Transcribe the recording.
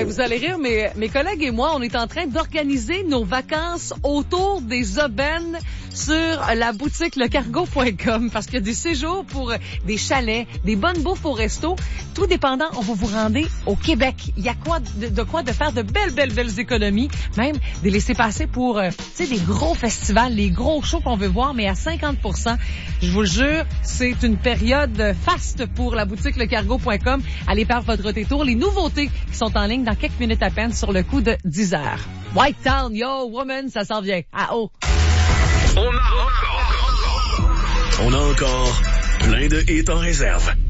Hey, vous allez rire, mais mes collègues et moi, on est en train d'organiser nos vacances autour des aubaines sur la boutique lecargo.com parce qu'il y a des séjours pour des chalets, des bonnes bouffes au resto. Tout dépendant, on va vous rendre au Québec. Il y a quoi de faire de belles économies, même des laissez-passer pour des gros festivals, les gros shows qu'on veut voir, mais à 50%. Je vous le jure, c'est une période faste pour la boutique lecargo.com. Allez faire votre détour. Les nouveautés qui sont en ligne dans quelques minutes à peine sur le coup de 10 heures. White Town, yo, woman, ça s'en vient. Ah oh. On a encore plein de hits en réserve.